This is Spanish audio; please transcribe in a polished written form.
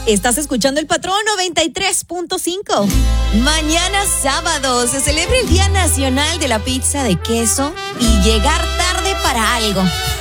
Estás escuchando El Patrón 93.5. Mañana sábado se celebra el Día Nacional de la Pizza de Queso y llegar tarde para algo.